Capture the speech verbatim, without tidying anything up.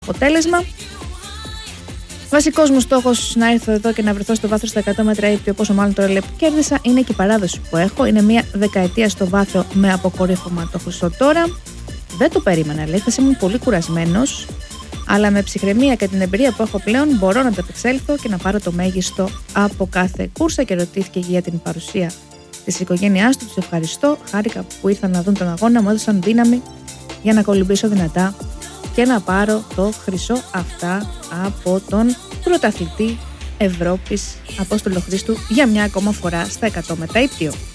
αποτέλεσμα. Βασικός μου στόχος να έρθω εδώ και να βρεθώ στο βάθρο στα εκατό μέτρα ύπτιο, πόσο μάλλον τώρα λέει που κέρδισα, είναι και η παράδοση που έχω. Είναι μια δεκαετία στο βάθρο με αποκορύφωμα το χρυσό τώρα. Δεν το περίμενα, λέει, θα ήμουν πολύ κουρασμένος, αλλά με ψυχραιμία και την εμπειρία που έχω πλέον μπορώ να ανταπεξέλθω και να πάρω το μέγιστο από κάθε κούρσα. Και ρωτήθηκε για την παρουσία της οικογένειάς του. Τους ευχαριστώ. Χάρηκα που ήρθαν να δουν τον αγώνα, μου έδωσαν δύναμη για να κολυμπήσω δυνατά και να πάρω το χρυσό, αυτά από τον πρωταθλητή Ευρώπης Απόστολο Χρήστου για μια ακόμα φορά στα εκατό μέτρα ύπτιο.